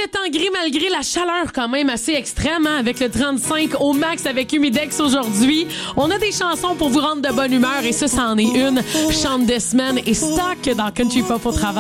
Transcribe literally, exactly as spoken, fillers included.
le temps gris malgré la chaleur quand même assez extrême, hein, avec le trente-cinq au max avec Humidex aujourd'hui. On a des chansons pour vous rendre de bonne humeur et ça, c'en est une. Chante des semaines et stock dans Country Pop au travail.